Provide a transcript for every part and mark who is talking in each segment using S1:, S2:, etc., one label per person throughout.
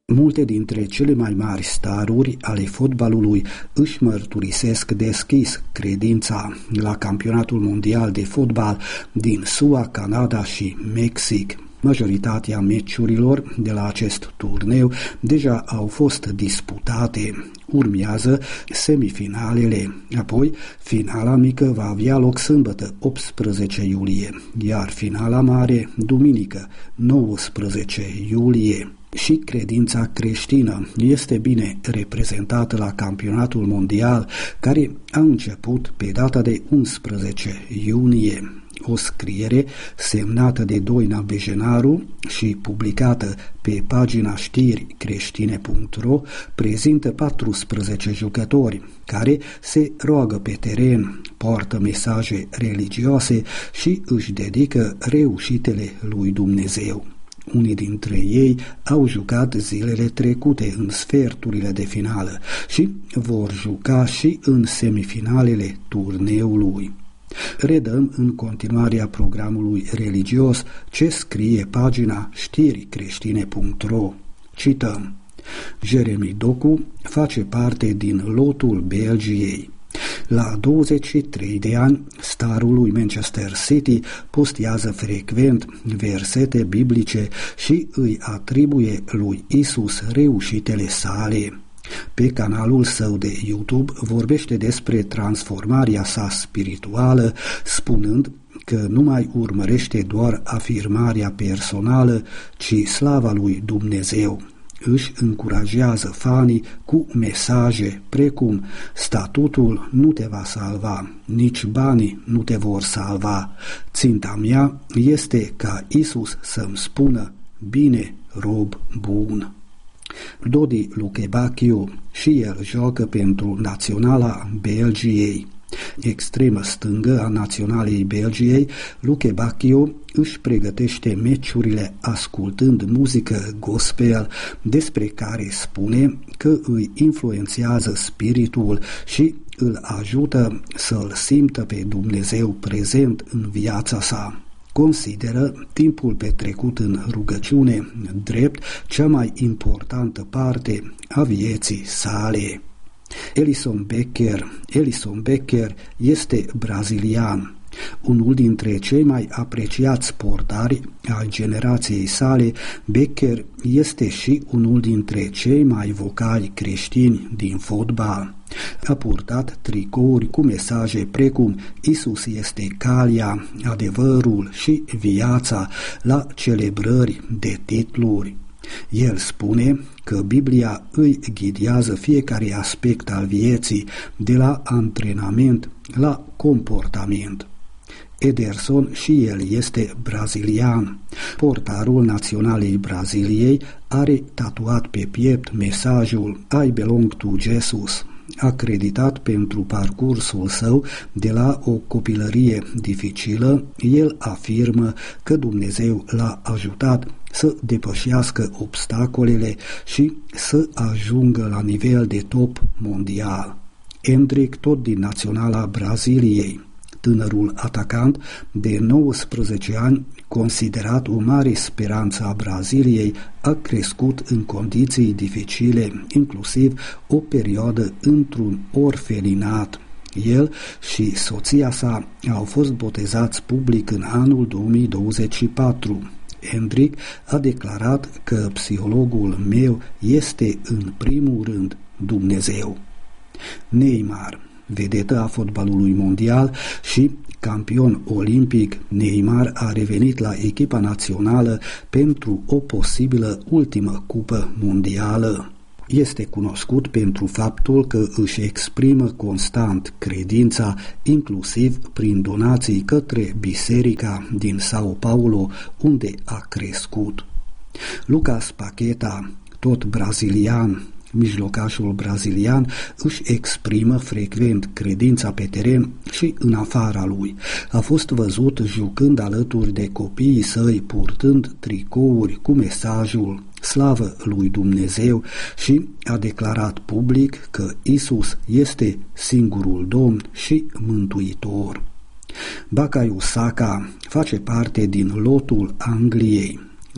S1: Multe dintre cele mai mari staruri ale fotbalului își mărturisesc deschis credința la campionatul mondial de fotbal din SUA, Canada și Mexic. Majoritatea meciurilor de la acest turneu deja au fost disputate. Urmează semifinalele, apoi finala mică va avea loc sâmbătă 18 iulie, iar finala mare duminică 19 iulie. Și credința creștină este bine reprezentată la campionatul mondial, care a început pe data de 11 iunie. O scriere semnată de Doina Bejenaru și publicată pe pagina știricreștine.ro prezintă 14 jucători care se roagă pe teren, poartă mesaje religioase și își dedică reușitele lui Dumnezeu. Unii dintre ei au jucat zilele trecute în sferturile de finală și vor juca și în semifinalele turneului. Redăm în continuarea programului religios ce scrie pagina știricreștine.ro. Cităm: Jeremy Doku face parte din lotul Belgiei. La 23 de ani, starul lui Manchester City postează frecvent versete biblice și îi atribuie lui Isus reușitele sale. Pe canalul său de YouTube vorbește despre transformarea sa spirituală, spunând că nu mai urmărește doar afirmarea personală, ci slava lui Dumnezeu. Își încurajează fanii cu mesaje precum: statutul nu te va salva, nici banii nu te vor salva. Ținta mea este ca Isus să-mi spună: bine, rob bun. Dodi Lukebachiu și el joacă pentru Naționala Belgiei. Extremă stângă a Naționalei Belgiei, Lukebachiu își pregătește meciurile ascultând muzică gospel, despre care spune că îi influențează spiritul și îl ajută să-l simtă pe Dumnezeu prezent în viața sa. Consideră timpul petrecut în rugăciune drept cea mai importantă parte a vieții sale. Ellison Becker este brazilian. Unul dintre cei mai apreciați portari al generației sale, Becker este și unul dintre cei mai vocali creștini din fotbal. A purtat tricouri cu mesaje precum Isus este calea, adevărul și viața la celebrări de titluri. El spune că Biblia îi ghidează fiecare aspect al vieții, de la antrenament la comportament. Ederson și el este brazilian. Portarul Naționalei Braziliei are tatuat pe piept mesajul I belong to Jesus. Acreditat pentru parcursul său de la o copilărie dificilă, el afirmă că Dumnezeu l-a ajutat să depășească obstacolele și să ajungă la nivel de top mondial. Endrick, tot din Naționala Braziliei. Tânărul atacant de 19 ani, considerat o mare speranță a Braziliei, a crescut în condiții dificile, inclusiv o perioadă într-un orfelinat. El și soția sa au fost botezați public în anul 2024. Endrick a declarat că psihologul meu este în primul rând Dumnezeu. Neymar, vedetă a fotbalului mondial și campion olimpic, Neymar a revenit la echipa națională pentru o posibilă ultimă cupă mondială. Este cunoscut pentru faptul că își exprimă constant credința, inclusiv prin donații către biserica din Sao Paulo, unde a crescut. Lucas Paqueta, tot brazilian, mijlocașul brazilian, își exprimă frecvent credința pe teren și în afara lui. A fost văzut jucând alături de copiii săi, purtând tricouri cu mesajul Slavă lui Dumnezeu și a declarat public că Isus este singurul Domn și Mântuitor. Bukayo Saka face parte din lotul Angliei.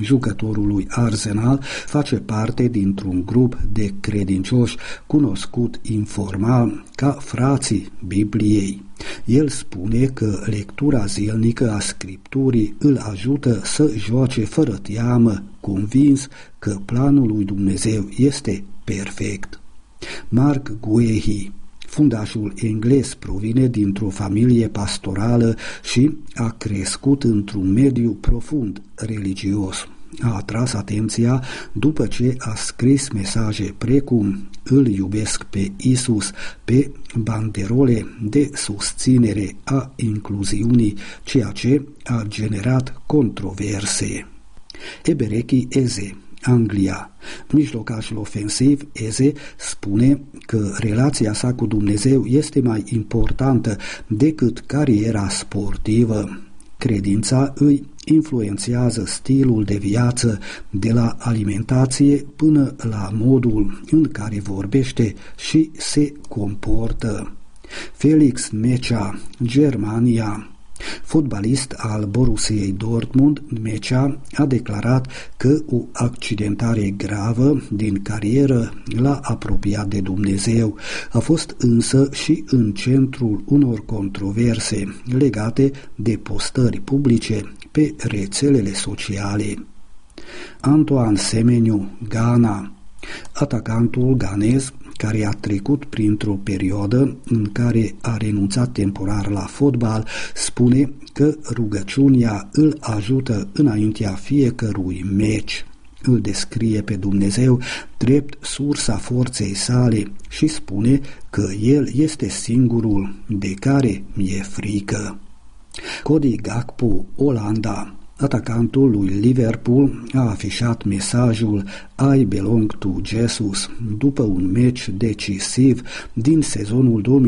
S1: Jucătorul lui Arsenal face parte dintr-un grup de credincioși cunoscut informal ca frații Bibliei. El spune că lectura zilnică a Scripturii îl ajută să joace fără teamă, convins că planul lui Dumnezeu este perfect. Mark Guehi, fundașul englez, provine dintr-o familie pastorală și a crescut într-un mediu profund religios. A atras atenția după ce a scris mesaje precum "Îl iubesc pe Isus" pe banderole de susținere a incluziunii, ceea ce a generat controverse. Ebereki Eze, Anglia. Mijlocașul ofensiv Eze spune că relația sa cu Dumnezeu este mai importantă decât cariera sportivă. Credința îi influențează stilul de viață, de la alimentație până la modul în care vorbește și se comportă. Felix Mecea, Germania. Fotbalist al Borussiei Dortmund, Mecea a declarat că o accidentare gravă din carieră l-a apropiat de Dumnezeu. A fost însă și în centrul unor controverse legate de postări publice pe rețelele sociale. Antoine Semenyo, Ghana. Atacantul ghanez, care a trecut printr-o perioadă în care a renunțat temporar la fotbal, spune că rugăciunea îl ajută înaintea fiecărui meci. Îl descrie pe Dumnezeu drept sursa forței sale și spune că El este singurul de care mi-e frică. Cody Gakpo, Olanda. Atacantul lui Liverpool a afișat mesajul "I belong to Jesus" după un meci decisiv din sezonul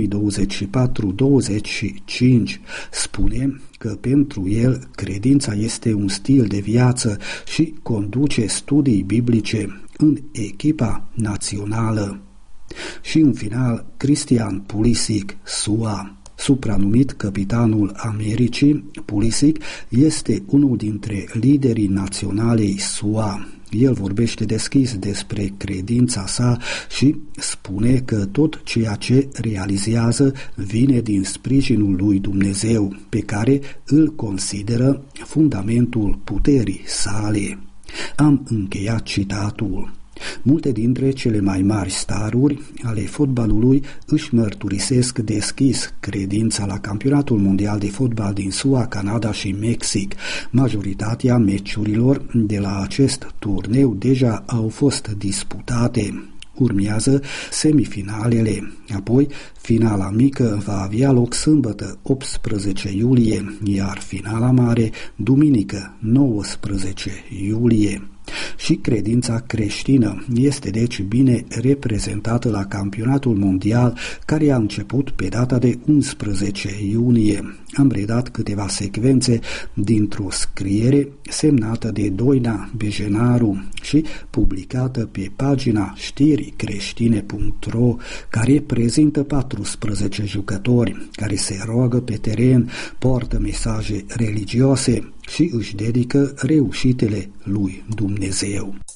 S1: 2024-25. Spune că pentru el credința este un stil de viață și conduce studii biblice în echipa națională. Și în final, Christian Pulisic, SUA. Supranumit Capitanul Americii, Pulisic este unul dintre liderii naționalei SUA. El vorbește deschis despre credința sa și spune că tot ceea ce realizează vine din sprijinul lui Dumnezeu, pe care îl consideră fundamentul puterii sale. Am încheiat citatul. Multe dintre cele mai mari staruri ale fotbalului își mărturisesc deschis credința la campionatul mondial de fotbal din SUA, Canada și Mexic. Majoritatea meciurilor de la acest turneu deja au fost disputate. Urmează semifinalele, apoi finala mică va avea loc sâmbătă 18 iulie, iar finala mare duminică 19 iulie. Și credința creștină este deci bine reprezentată la campionatul mondial care a început pe data de 11 iunie. Am redat câteva secvențe dintr-o scriere semnată de Doina Bejenaru și publicată pe pagina știricreștine.ro, care prezintă 14 jucători care se roagă pe teren, poartă mesaje religioase și își dedică reușitele lui Dumnezeu.